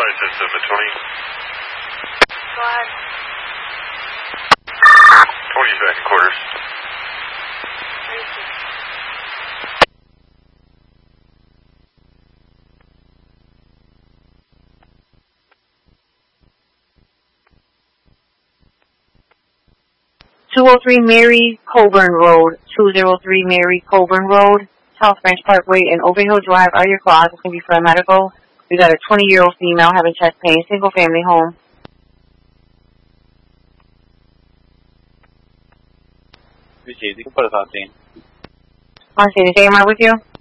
Fire system at 20. Go ahead. 20 back in quarters. Thank you. Mary Coburn Road, 203 Mary Coburn Road, South Branch Parkway, and Overhill Drive are your calls. It's going to be for a medical. We got a 20-year-old female having chest pain, single-family home. Received. You can put us on scene. On scene. Is AMR with you?